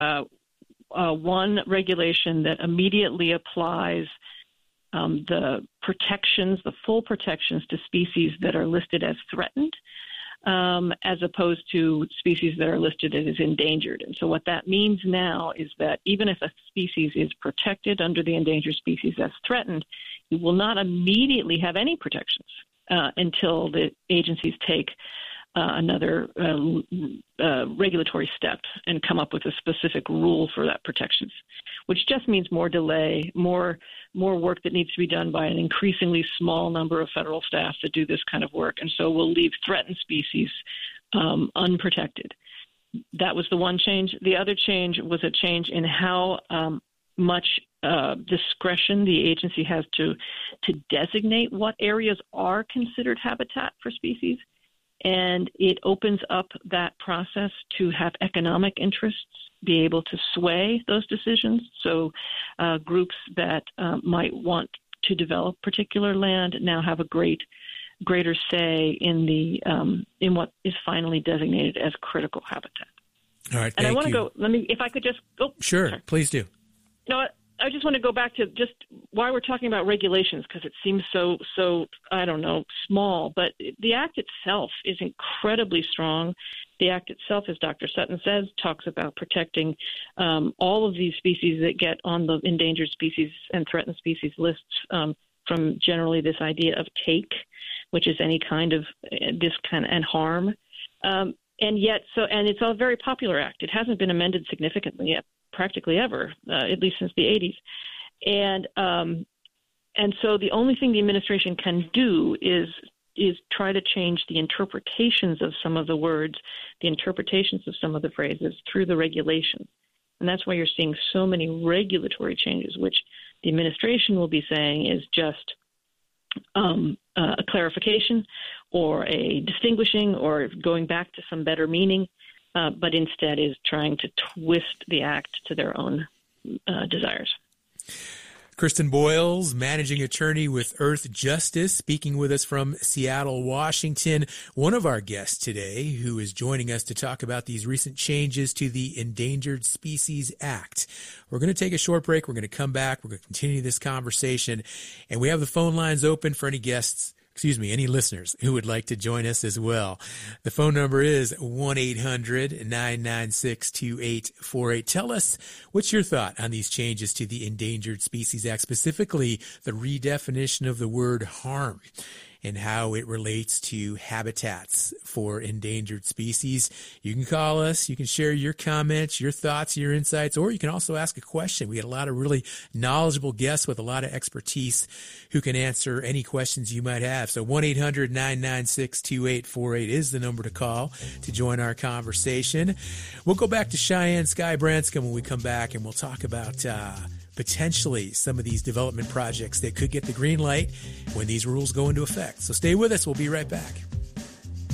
one regulation that immediately applies the protections, the full protections to species that are listed as threatened, as opposed to species that are listed as endangered. And so what that means now is that even if a species is protected under the endangered species as threatened, you will not immediately have any protections until the agencies take another regulatory step and come up with a specific rule for that protections, which just means more delay, more work that needs to be done by an increasingly small number of federal staff that do this kind of work. And so we'll leave threatened species unprotected. That was the one change. The other change was a change in how much discretion the agency has to designate what areas are considered habitat for species. And it opens up that process to have economic interests be able to sway those decisions. So groups that might want to develop particular land now have a greater say in what is finally designated as critical habitat. All right, and I want to go. If I could just go. Sure, sorry. Please do. You know what? I just want to go back to just why we're talking about regulations, because it seems so I don't know, small. But the Act itself is incredibly strong. The Act itself, as Dr. Sutton says, talks about protecting all of these species that get on the endangered species and threatened species lists from generally this idea of take, which is any kind of this kind and harm. And it's a very popular Act. It hasn't been amended significantly yet. Practically ever, at least since the 80s. And so the only thing the administration can do is try to change the interpretations of some of the words, the interpretations of some of the phrases through the regulations. And that's why you're seeing so many regulatory changes, which the administration will be saying is just a clarification or a distinguishing or going back to some better meaning. But instead is trying to twist the Act to their own desires. Kristen Boyles, managing attorney with Earth Justice, speaking with us from Seattle, Washington. One of our guests today who is joining us to talk about these recent changes to the Endangered Species Act. We're going to take a short break. We're going to come back. We're going to continue this conversation. And we have the phone lines open for any listeners who would like to join us as well. The phone number is 1-800-996-2848. Tell us what's your thought on these changes to the Endangered Species Act, specifically the redefinition of the word harm and how it relates to habitats for endangered species. You can call us. You can share your comments, your thoughts, your insights, or you can also ask a question. We had a lot of really knowledgeable guests with a lot of expertise who can answer any questions you might have. So 1-800-996-2848 is the number to call to join our conversation. We'll go back to Cheyenne Sky Branscombe when we come back, and we'll talk about potentially some of these development projects that could get the green light when these rules go into effect. So stay with us. We'll be right back.